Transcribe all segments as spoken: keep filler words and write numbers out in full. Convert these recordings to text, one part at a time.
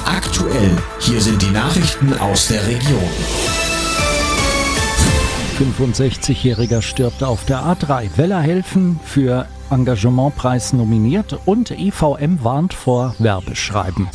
Aktuell, hier sind die Nachrichten aus der Region. fünfundsechzigjähriger stirbt auf der A drei. Weller helfen, für Engagementpreis nominiert und E V M warnt vor Werbeschreiben.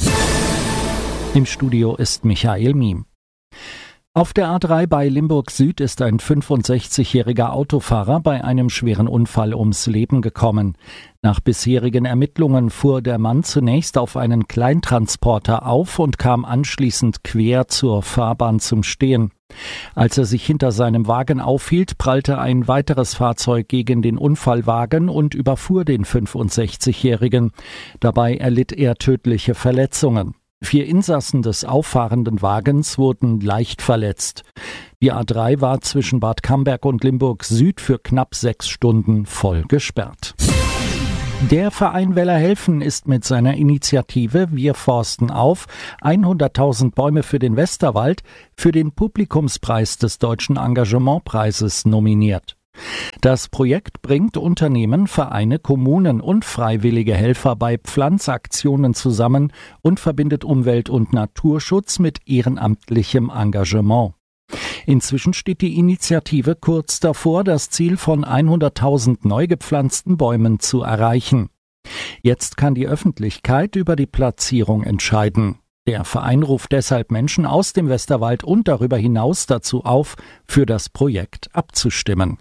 Im Studio ist Michael Miem. Auf der A drei bei Limburg Süd ist ein fünfundsechzigjähriger Autofahrer bei einem schweren Unfall ums Leben gekommen. Nach bisherigen Ermittlungen fuhr der Mann zunächst auf einen Kleintransporter auf und kam anschließend quer zur Fahrbahn zum Stehen. Als er sich hinter seinem Wagen aufhielt, prallte ein weiteres Fahrzeug gegen den Unfallwagen und überfuhr den fünfundsechzigjährigen. Dabei erlitt er tödliche Verletzungen. Vier Insassen des auffahrenden Wagens wurden leicht verletzt. Die A drei war zwischen Bad Camberg und Limburg Süd für knapp sechs Stunden voll gesperrt. Der Verein Weller helfen ist mit seiner Initiative Wir forsten auf hunderttausend Bäume für den Westerwald für den Publikumspreis des Deutschen Engagementpreises nominiert. Das Projekt bringt Unternehmen, Vereine, Kommunen und freiwillige Helfer bei Pflanzaktionen zusammen und verbindet Umwelt- und Naturschutz mit ehrenamtlichem Engagement. Inzwischen steht die Initiative kurz davor, das Ziel von hunderttausend neu gepflanzten Bäumen zu erreichen. Jetzt kann die Öffentlichkeit über die Platzierung entscheiden. Der Verein ruft deshalb Menschen aus dem Westerwald und darüber hinaus dazu auf, für das Projekt abzustimmen.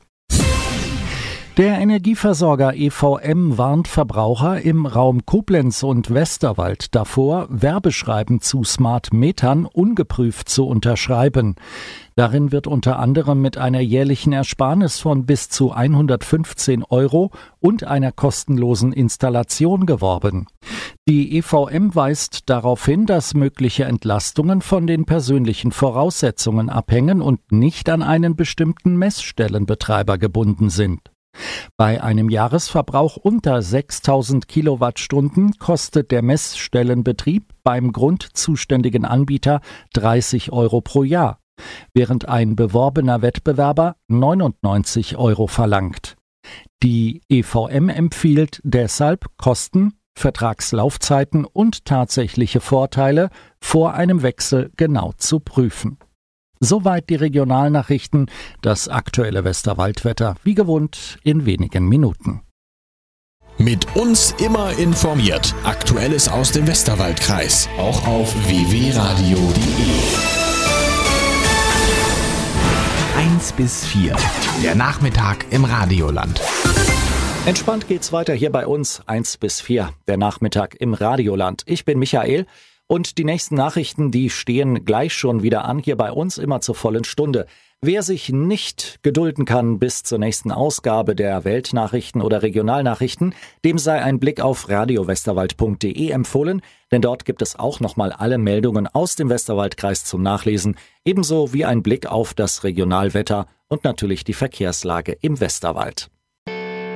Der Energieversorger E V M warnt Verbraucher im Raum Koblenz und Westerwald davor, Werbeschreiben zu Smart Metern ungeprüft zu unterschreiben. Darin wird unter anderem mit einer jährlichen Ersparnis von bis zu hundertfünfzehn Euro und einer kostenlosen Installation geworben. Die E V M weist darauf hin, dass mögliche Entlastungen von den persönlichen Voraussetzungen abhängen und nicht an einen bestimmten Messstellenbetreiber gebunden sind. Bei einem Jahresverbrauch unter sechstausend Kilowattstunden kostet der Messstellenbetrieb beim grundzuständigen Anbieter dreißig Euro pro Jahr, während ein beworbener Wettbewerber neunundneunzig Euro verlangt. Die E V M empfiehlt deshalb, Kosten, Vertragslaufzeiten und tatsächliche Vorteile vor einem Wechsel genau zu prüfen. Soweit die Regionalnachrichten, das aktuelle Westerwaldwetter, wie gewohnt in wenigen Minuten. Mit uns immer informiert. Aktuelles aus dem Westerwaldkreis. Auch auf w w radio punkt de. eins bis vier. Der Nachmittag im Radioland. Entspannt geht's weiter hier bei uns. eins bis vier. Der Nachmittag im Radioland. Ich bin Michael. Und die nächsten Nachrichten, die stehen gleich schon wieder an, hier bei uns immer zur vollen Stunde. Wer sich nicht gedulden kann bis zur nächsten Ausgabe der Weltnachrichten oder Regionalnachrichten, dem sei ein Blick auf radio westerwald punkt de empfohlen, denn dort gibt es auch nochmal alle Meldungen aus dem Westerwaldkreis zum Nachlesen, ebenso wie ein Blick auf das Regionalwetter und natürlich die Verkehrslage im Westerwald.